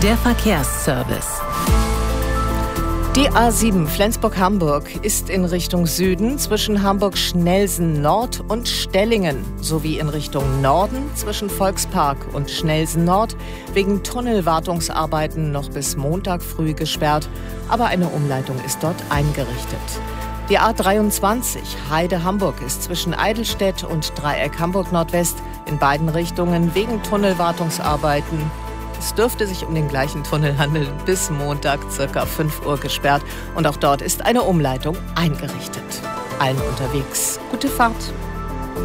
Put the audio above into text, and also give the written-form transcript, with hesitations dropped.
Der Verkehrsservice. Die A7 Flensburg-Hamburg ist in Richtung Süden zwischen Hamburg-Schnelsen-Nord und Stellingen sowie in Richtung Norden zwischen Volkspark und Schnelsen-Nord wegen Tunnelwartungsarbeiten noch bis Montag früh gesperrt, aber eine Umleitung ist dort eingerichtet. Die A23 Heide-Hamburg ist zwischen Eidelstedt und Dreieck Hamburg-Nordwest in beiden Richtungen wegen Tunnelwartungsarbeiten. Es dürfte sich um den gleichen Tunnel handeln, bis Montag ca. 5 Uhr gesperrt und auch dort ist eine Umleitung eingerichtet. Allen unterwegs gute Fahrt.